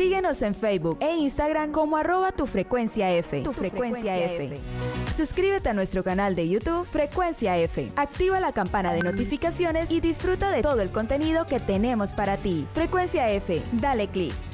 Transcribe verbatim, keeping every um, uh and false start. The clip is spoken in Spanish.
Síguenos en Facebook e Instagram como arroba tu frecuencia F. Tu frecuencia F. Suscríbete a nuestro canal de YouTube Frecuencia F. Activa la campana de notificaciones y disfruta de todo el contenido que tenemos para ti. Frecuencia F. Dale clic.